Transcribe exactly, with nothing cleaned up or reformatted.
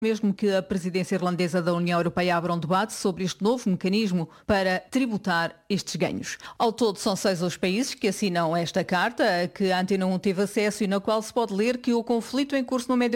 Mesmo que a presidência irlandesa da União Europeia abra um debate sobre este novo mecanismo para tributar estes ganhos. Ao todo, são seis os países que assinam esta carta, a que a Antena um teve acesso e na qual se pode ler que o conflito em curso no Médio